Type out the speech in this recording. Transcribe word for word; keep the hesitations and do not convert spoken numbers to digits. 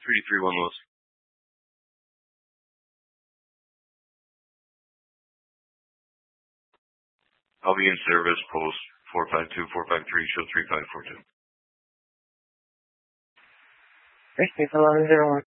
three three one Lewis. I'll be in service post four five two, four five three, show three five four two. Okay, eleven zero one.